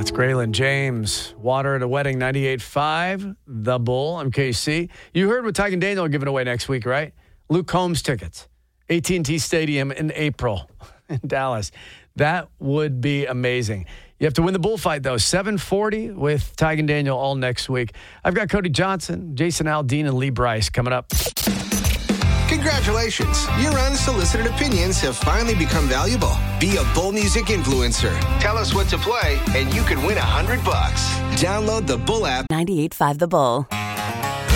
That's Graylin James. Water at a Wedding, 98.5. The Bull. I'm KC. You heard what Tyke and Daniel are giving away next week, right? Luke Combs tickets. AT&T Stadium in April in Dallas. That would be amazing. You have to win the bullfight, though. 7:40 with Tyke and Daniel all next week. I've got Cody Johnson, Jason Aldean, and Lee Bryce coming up. Congratulations. Your unsolicited opinions have finally become valuable. Be a Bull Music influencer. Tell us what to play, and you could win $100. Download the Bull app. 98.5 The Bull.